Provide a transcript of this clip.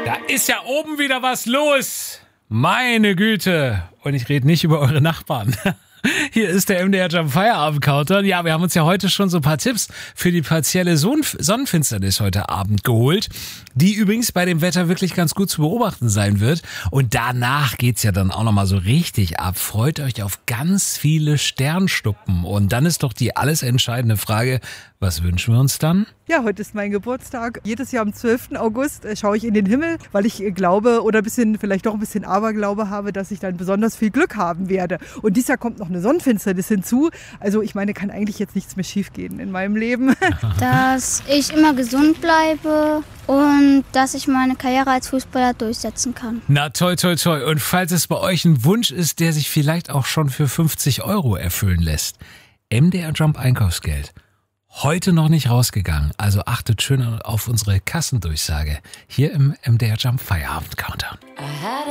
Da ist ja oben wieder was los. Meine Güte. Und ich rede nicht über eure Nachbarn. Hier ist der MDR Jump Feierabend Countdown. Ja, wir haben uns ja heute schon so ein paar Tipps für die partielle Sonnenfinsternis heute Abend geholt, die übrigens bei dem Wetter wirklich ganz gut zu beobachten sein wird. Und danach geht's ja dann auch nochmal so richtig ab. Freut euch auf ganz viele Sternschnuppen. Und dann ist doch die alles entscheidende Frage, was wünschen wir uns dann? Ja, heute ist mein Geburtstag. Jedes Jahr am 12. August schaue ich in den Himmel, weil ich glaube oder vielleicht doch ein bisschen Aberglaube habe, dass ich dann besonders viel Glück haben werde. Und dieses Jahr kommt noch eine Sonnenfinsternis hinzu. Also ich meine, kann eigentlich jetzt nichts mehr schief gehen in meinem Leben. Dass ich immer gesund bleibe und dass ich meine Karriere als Fußballer durchsetzen kann. Na toi, toi, toi. Und falls es bei euch ein Wunsch ist, der sich vielleicht auch schon für 50 € erfüllen lässt. MDR Jump Einkaufsgeld. Heute noch nicht rausgegangen, also achtet schön auf unsere Kassendurchsage hier im MDR Jump Feierabend Countdown.